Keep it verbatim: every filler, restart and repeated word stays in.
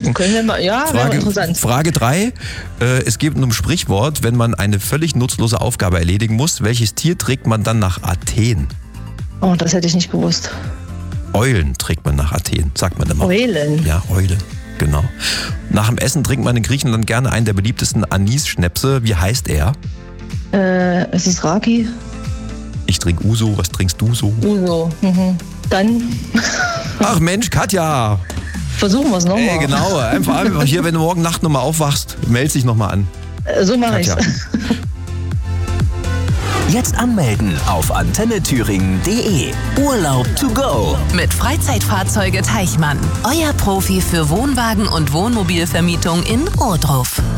gucken. Können wir mal, ja, wäre Frage, interessant. Frage drei. Äh, es gibt ein Sprichwort, wenn man eine völlig nutzlose Aufgabe erledigen muss, welches Tier trägt man dann nach Athen? Oh, das hätte ich nicht gewusst. Eulen trägt man nach Athen, sagt man immer. Eulen? Ja, Eulen, genau. Nach dem Essen trinkt man in Griechenland gerne einen der beliebtesten Anis-Schnäpse. Wie heißt er? Äh, es ist Raki. Ich trinke Uso, was trinkst du so? Uso. Mhm. Dann Ach Mensch, Katja! versuchen wir es nochmal. Ey, genau, einfach, einfach hier, wenn du morgen Nacht nochmal aufwachst, melde dich nochmal an. Äh, So mache ich's. Katja. Jetzt anmelden auf antenne thüringen punkt de. Urlaub to go. Mit Freizeitfahrzeuge Teichmann. Euer Profi für Wohnwagen und Wohnmobilvermietung in Ohrdruf.